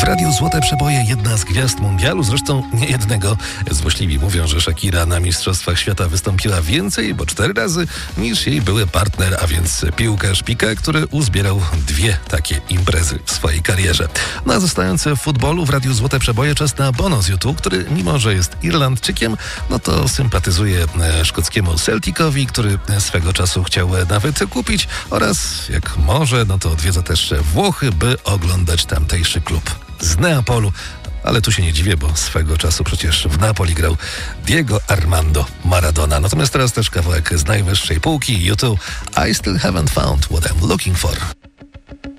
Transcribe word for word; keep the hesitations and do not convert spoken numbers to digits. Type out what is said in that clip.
radiu Złote Przeboje jedna z gwiazd mundialu, zresztą nie jednego. Złośliwi mówią, że Shakira na Mistrzostwach Świata wystąpiła więcej, bo cztery razy, niż jej były partner, a więc piłkarz Piqué, który uzbierał dwie takie imprezy w swojej karierze. No a zostając w futbolu, w radiu Złote Przeboje czas na Bono z U two, który mimo, że jest Irlandczykiem, no to sympatyzuje szkockiemu Celticowi, który swego czasu chciał nawet kupić oraz jak może, no to odwiedza też Włochy, by oglądać tamtejszy klub z Neapolu. Ale tu się nie dziwię, bo swego czasu przecież w Napoli grał Diego Armando Maradona. Natomiast teraz też kawałek z najwyższej półki U two. I still haven't found what I'm looking for.